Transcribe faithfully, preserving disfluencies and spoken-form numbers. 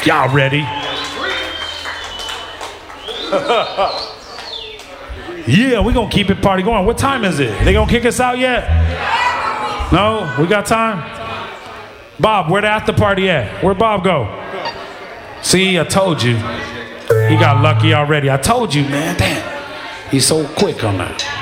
Y'all ready? Yeah, we gonna keep it party going. What time is it? They gonna kick us out yet? No? We got time? Bob, where the after party at? Where'd Bob go? See, I told you. He got lucky already. I told you, man. Damn. He's so quick on that.